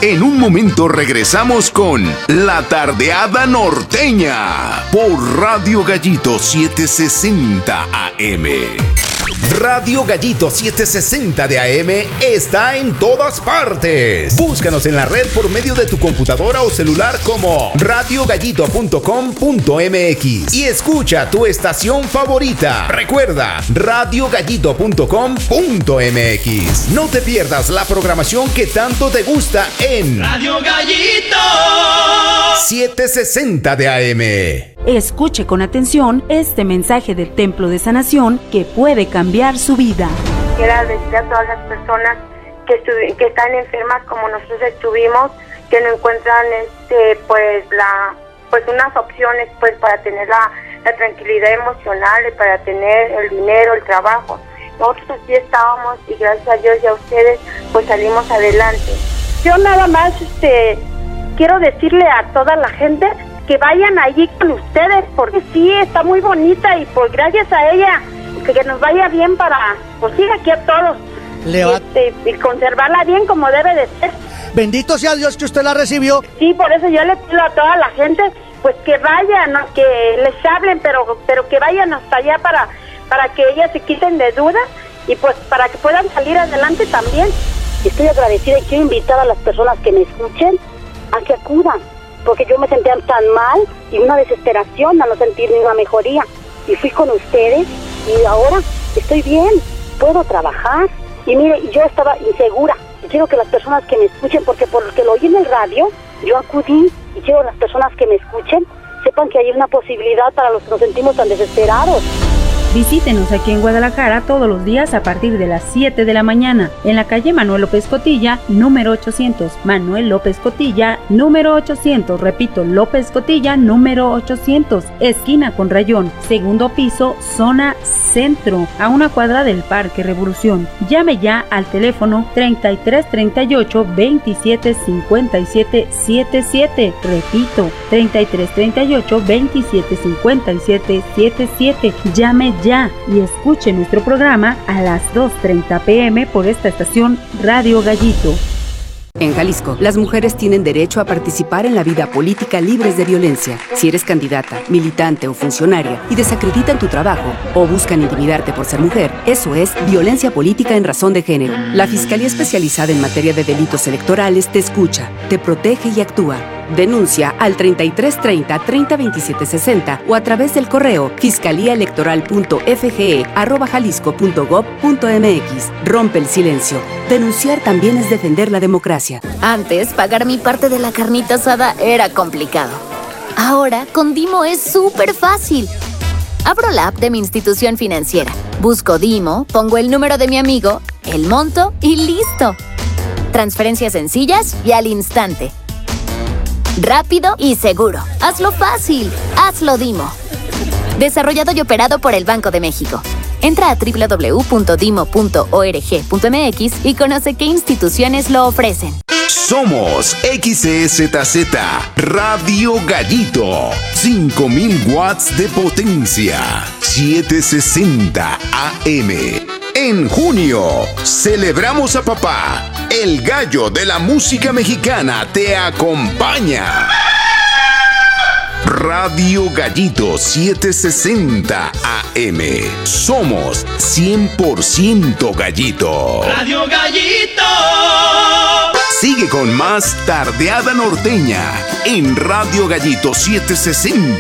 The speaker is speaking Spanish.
En un momento regresamos con La Tardeada Norteña por Radio Gallito 760 AM. Radio Gallito 760 de AM está en todas partes. Búscanos en la red por medio de tu computadora o celular como radiogallito.com.mx y escucha tu estación favorita. Recuerda, radiogallito.com.mx. No te pierdas la programación que tanto te gusta en Radio Gallito 760 de AM. Escuche con atención este mensaje del Templo de Sanación que puede cambiar su vida. Quiero decir a todas las personas que están enfermas como nosotros estuvimos, que no encuentran unas opciones para tener la tranquilidad emocional, para tener el dinero, el trabajo. Nosotros así estábamos y gracias a Dios y a ustedes pues salimos adelante. Yo nada más quiero decirle a toda la gente que vayan allí con ustedes, porque sí, está muy bonita y pues gracias a ella, que nos vaya bien para, pues sí, aquí a todos, y conservarla bien como debe de ser. Bendito sea Dios que usted la recibió. Sí, por eso yo le pido a toda la gente, pues que vayan, ¿no? Que les hablen, pero que vayan hasta allá para que ellas se quiten de dudas y pues para que puedan salir adelante también. Estoy agradecida y quiero invitar a las personas que me escuchen a que acudan, porque yo me sentía tan mal y una desesperación a no sentir ninguna mejoría. Y fui con ustedes y ahora estoy bien, puedo trabajar. Y mire, yo estaba insegura y quiero que las personas que me escuchen, porque lo oí en el radio, yo acudí y quiero que las personas que me escuchen sepan que hay una posibilidad para los que nos sentimos tan desesperados. Visítenos aquí en Guadalajara todos los días a partir de las 7 de la mañana en la calle Manuel López Cotilla, número 800. Manuel López Cotilla, número 800. Repito, López Cotilla, número 800. Esquina con Rayón, segundo piso, zona centro, a una cuadra del Parque Revolución. Llame ya al teléfono 3338 27 57 77. Repito, 3338 27 57 77. Llame ya y escuche nuestro programa a las 2:30 p.m. por esta estación Radio Gallito. En Jalisco, las mujeres tienen derecho a participar en la vida política libres de violencia. Si eres candidata, militante o funcionaria y desacreditan tu trabajo o buscan intimidarte por ser mujer, eso es violencia política en razón de género. La Fiscalía Especializada en Materia de Delitos Electorales te escucha, te protege y actúa. Denuncia al 3330 302760 o a través del correo fiscaliaelectoral.fge@jalisco.gov.mx. Rompe el silencio. Denunciar también es defender la democracia. Antes, pagar mi parte de la carnita asada era complicado. Ahora, con Dimo es súper fácil. Abro la app de mi institución financiera, busco Dimo, pongo el número de mi amigo, el monto y listo. Transferencias sencillas y al instante. Rápido y seguro. Hazlo fácil. Hazlo Dimo. Desarrollado y operado por el Banco de México. Entra a www.dimo.org.mx y conoce qué instituciones lo ofrecen. Somos XEZZ Radio Gallito. 5000 watts de potencia. 760 AM. En junio, celebramos a papá. El gallo de la música mexicana te acompaña. Radio Gallito 760 AM. Somos 100% Gallito. Radio Gallito. Sigue con más Tardeada Norteña en Radio Gallito 760